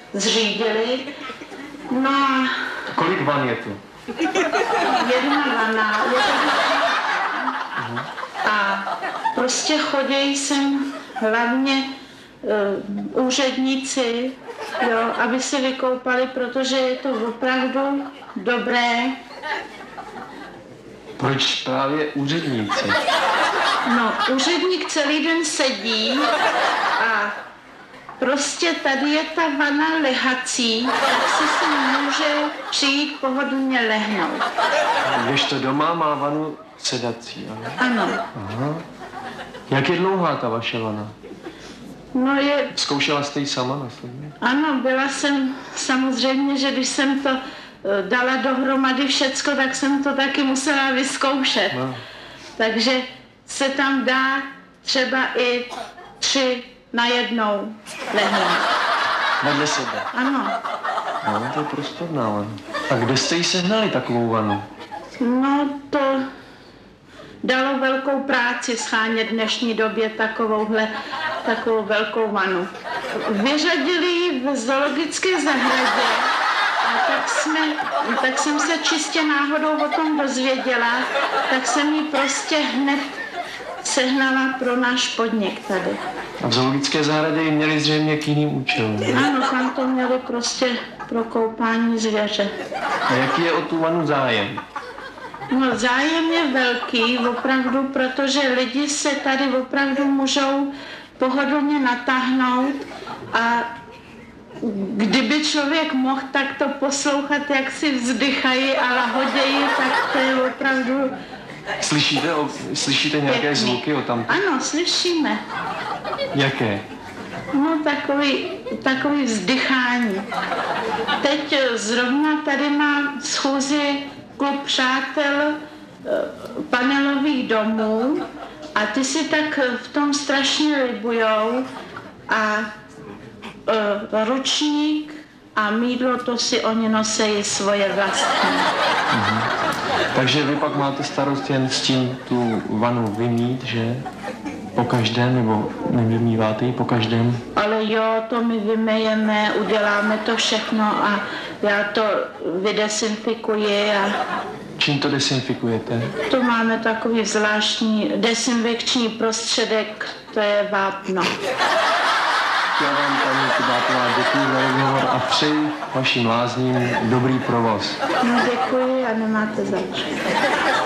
zřídili. No a Kolik van je tu? jedna vana, a prostě chodí sem hlavně úředníci, jo, aby se vykoupali, protože je to opravdu dobré. Proč právě úředníci? No, úředník celý den sedí a prostě tady je ta vana lehací, tak si může přijít pohodlně lehnout. Když to doma má vanu sedací, ano? Ano. Aha. Jak je dlouhá ta vaše vana? No je, Zkoušela jste ji sama na sobě? ano, byla jsem samozřejmě, že když jsem to dala dohromady všecko, tak jsem to taky musela vyzkoušet. No. Takže se tam dá třeba i 3 najednou lehnout. Vedle sebe? Ano. No, to je prostorná vana. A kde jste jí sehnali takovou vanu? No to dalo velkou práci schánět v dnešní době takovou velkou vanu. Vyřadili ji v zoologické zahradě a tak jsem se čistě náhodou o tom dozvěděla, tak jsem ji prostě hned sehnala pro náš podnik tady. A v zoologické zahradě ji měli zřejmě k jiným účelům. Ano, tam to měli prostě pro koupání zvěře. A jaký je o tu vanu zájem? No zájem je velký, opravdu, protože lidi se tady opravdu můžou pohodlně natáhnout a kdyby člověk mohl tak to poslouchat, jak si vzdychají a lahodějí, tak to je opravdu Slyšíte nějaké pěkný. zvuky o tam? Ano, slyšíme. Jaké? No takový vzdychání. Teď zrovna tady má schůzi klub přátel panelových domů a ty si tak v tom strašně libujou a ručník a mýdlo to si oni nosejí svoje vlastní. Takže vy pak máte starost jen s tím tu vanu vymít, že? Po každém, nebo nevymýváte ji po každém? Ale jo, to my vymejeme, uděláme to všechno a já to vydesinfikuji a Čím to desinfikujete? tu máme takový zvláštní desinfekční prostředek, to je vápno. Já vám, paní Kubátová, děkuji za rozhovor a přeji vašim lázním dobrý provoz. No děkuji a nemáte zač.